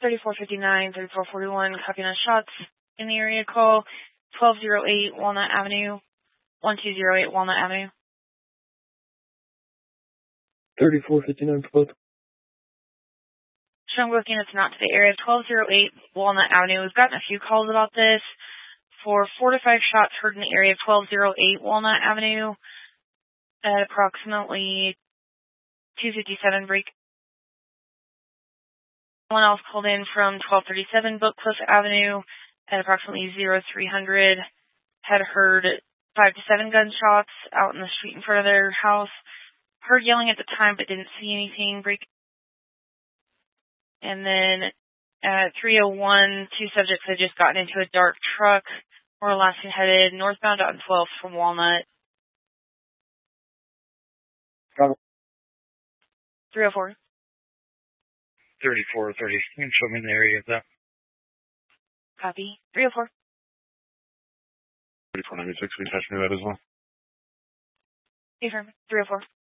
3459, 3441, copying on shots in the area. Call 1208 Walnut Avenue, 1208 Walnut Avenue. 3459 for both. Showing both units not to the area. 1208 Walnut Avenue. We've gotten a few calls about this for 4 to 5 shots heard in the area of 1208 Walnut Avenue at approximately 257 break. Someone else called in from 1237 Bookcliff Avenue at approximately 0300. Had heard 5 to 7 gunshots out in the street in front of their house. Heard yelling at the time but didn't see anything. Break. And then at 301, 2 subjects had just gotten into a dark truck. More or less headed northbound on 12th from Walnut. 304. 3430. You can show me in the area of that. Copy. 304. 3496, we attached to that as well. Affirmative. 304.